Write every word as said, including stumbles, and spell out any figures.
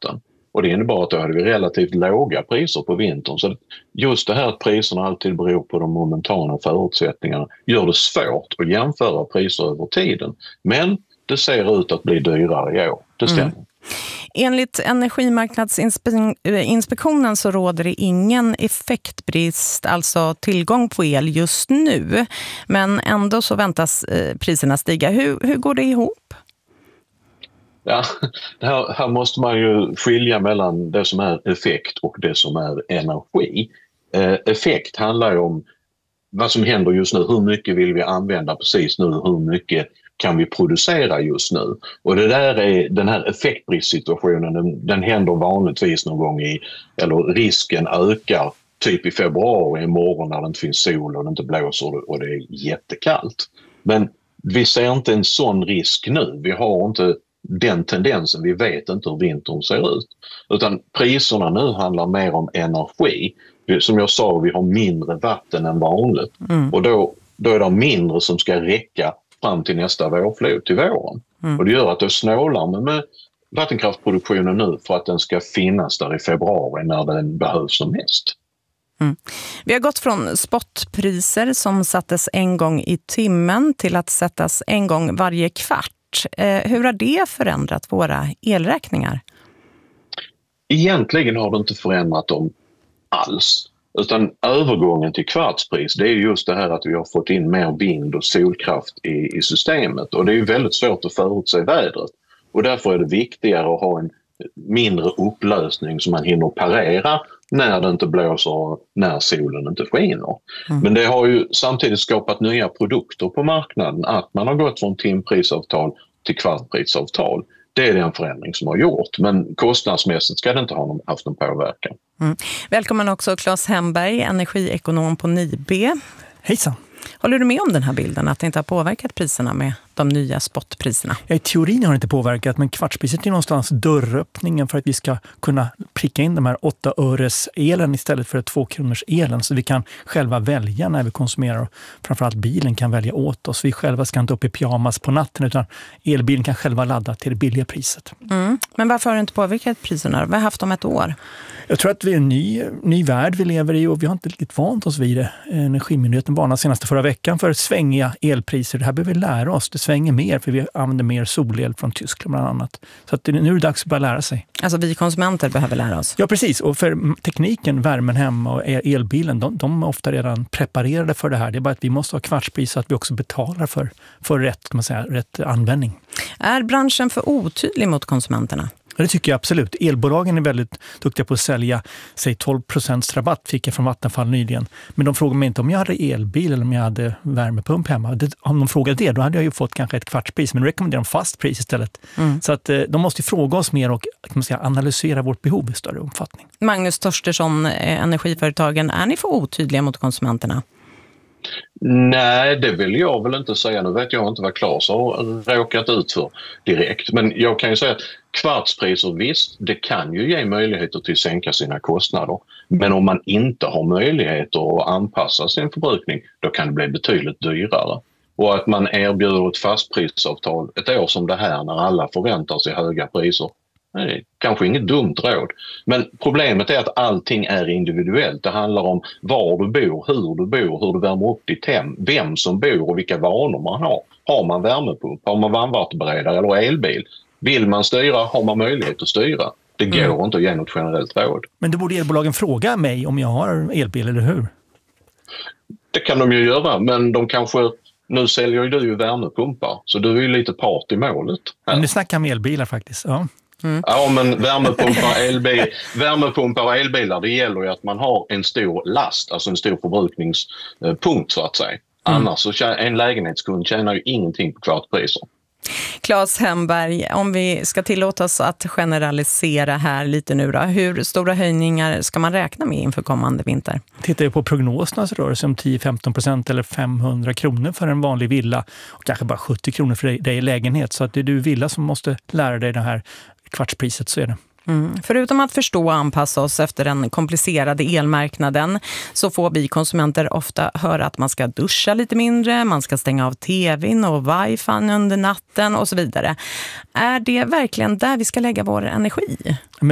vatten. Och det innebar att då hade vi relativt låga priser på vintern. Så just det här att priserna alltid beror på de momentana förutsättningarna gör det svårt att jämföra priser över tiden. Men det ser ut att bli dyrare i år, det stämmer. Mm. Enligt Energimarknadsinspektionen så råder det ingen effektbrist, alltså tillgång på el just nu. Men ändå så väntas priserna stiga. Hur, hur går det ihop? Ja, det här, här måste man ju skilja mellan det som är effekt och det som är energi. Eh, effekt handlar ju om vad som händer just nu. Hur mycket vill vi använda precis nu? Hur mycket kan vi producera just nu? Och det där är, den här effektbristsituationen, den, den händer vanligtvis någon gång i, eller risken ökar typ i februari, i morgon när det inte finns sol och det inte blåser och det är jättekallt. Men vi ser inte en sån risk nu. Vi har inte den tendensen, vi vet inte hur vintern ser ut. Utan priserna nu handlar mer om energi. Som jag sa, vi har mindre vatten än vanligt. Mm. Och då, då är det mindre som ska räcka fram till nästa vårflod, till våren. Mm. Och det gör att det snålar med, med vattenkraftproduktionen nu för att den ska finnas där i februari när den behövs som mest. Mm. Vi har gått från spotpriser som sattes en gång i timmen till att sättas en gång varje kvart. Eh, hur har det förändrat våra elräkningar? Egentligen har det inte förändrat dem alls. Utan övergången till kvartspris, det är just det här att vi har fått in mer vind- och solkraft i, i systemet. Och det är ju väldigt svårt att förutse vädret. Och därför är det viktigare att ha en mindre upplösning som man hinner parera när det inte blåser och när solen inte skiner. Mm. Men det har ju samtidigt skapat nya produkter på marknaden, att man har gått från timprisavtal till kvartprisavtal. Det är den förändring som har gjort, men kostnadsmässigt ska det inte ha någon, haft någon påverkan. Mm. Välkommen också Claes Hemberg, energiekonom på N I B. Hejsan. Håller du med om den här bilden, att det inte har påverkat priserna med de nya spotpriserna? Ja, i teorin har det inte påverkat, men kvartspriset är någonstans dörröppningen för att vi ska kunna pricka in de här åtta öres elen istället för två kronors elen, så vi kan själva välja när vi konsumerar. Framförallt bilen kan välja åt oss. Vi själva ska inte upp i pyjamas på natten, utan elbilen kan själva ladda till det billiga priset. Mm. Men varför har det inte påverkat priserna? Vi har haft dem ett år. Jag tror att vi är en ny, ny värld vi lever i, och vi har inte riktigt vant oss vid det. Energimyndigheten varnade senaste förra veckan för svängiga elpriser. Det här behöver vi lära oss. Det svänger mer för vi använder mer solel från Tyskland bland annat. Så att nu är det dags att börja lära sig. Alltså vi konsumenter behöver lära oss. Ja, precis. Och för tekniken, värmen hemma och elbilen, de, de är ofta redan preparerade för det här. Det är bara att vi måste ha kvartspris så att vi också betalar för, för rätt, kan man säga, rätt användning. Är branschen för otydlig mot konsumenterna? Det tycker jag absolut. Elbolagen är väldigt duktiga på att sälja, säg tolv procent rabatt fick jag från Vattenfall nyligen. Men de frågade mig inte om jag hade elbil eller om jag hade värmepump hemma. Det, om de frågade det, då hade jag ju fått kanske ett kvartspris. Men de rekommenderar en fast pris istället. Mm. Så att de måste fråga oss mer och, kan man säga, analysera vårt behov i större omfattning. Magnus Torstensson, energiföretagen, är ni för otydliga mot konsumenterna? Nej, det vill jag väl inte säga. Nu vet jag inte vad Claes har råkat ut för direkt. Men jag kan ju säga att kvartspriser, visst, det kan ju ge möjligheter till att sänka sina kostnader. Men om man inte har möjligheter att anpassa sin förbrukning, då kan det bli betydligt dyrare. Och att man erbjuder ett fastprisavtal ett år som det här när alla förväntar sig höga priser, nej, kanske inget dumt råd. Men problemet är att allting är individuellt. Det handlar om var du bor, hur du bor, hur du värmer upp ditt hem, vem som bor och vilka vanor man har. Har man värmepump, har man varmvattenberedare eller elbil? Vill man styra, har man möjlighet att styra. Det går mm. inte att ge något generellt råd. Men då borde elbolagen fråga mig om jag har elbil, eller hur? Det kan de ju göra, men de kanske... Nu säljer ju du ju värmepumpar, så du är ju lite part i målet. Men nu snackar om elbilar faktiskt, ja. Mm. Ja, men värmepumpar, elbil, värmepumpar och elbilar, det gäller ju att man har en stor last, alltså en stor förbrukningspunkt så att säga. Mm. Annars så en lägenhetskund tjänar ju ingenting på kvartpriser. Claes Hemberg, om vi ska tillåta oss att generalisera här lite nu då, hur stora höjningar ska man räkna med inför kommande vinter? Tittar vi på prognoserna så rör det sig om tio till femton procent eller femhundra kronor för en vanlig villa och kanske bara sjuttio kronor för dig i lägenhet. Så att det är du villa som måste lära dig det här kvartspriset, så är det. Mm. Förutom att förstå och anpassa oss efter den komplicerade elmarknaden så får vi konsumenter ofta höra att man ska duscha lite mindre, man ska stänga av tvn och wifi under natten och så vidare. Är det verkligen där vi ska lägga vår energi?